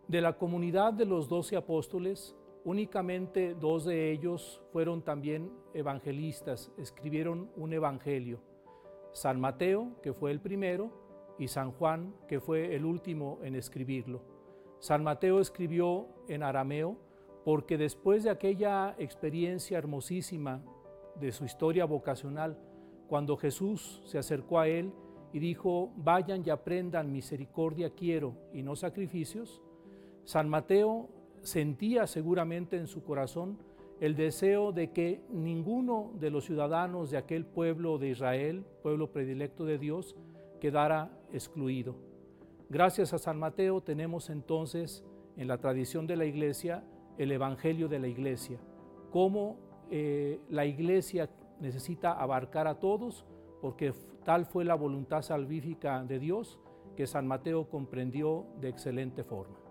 De la comunidad de los 12 apóstoles, únicamente 2 de ellos fueron también evangelistas, escribieron un evangelio. San Mateo, que fue el primero, y San Juan, que fue el último en escribirlo. San Mateo escribió en arameo porque después de aquella experiencia hermosísima de su historia vocacional, cuando Jesús se acercó a él y dijo: vayan y aprendan, misericordia quiero y no sacrificios, San Mateo sentía seguramente en su corazón el deseo de que ninguno de los ciudadanos de aquel pueblo de Israel, pueblo predilecto de Dios, quedara excluido. Gracias a San Mateo tenemos entonces en la tradición de la Iglesia el Evangelio de la Iglesia, cómo la Iglesia necesita abarcar a todos, porque tal fue la voluntad salvífica de Dios que San Mateo comprendió de excelente forma.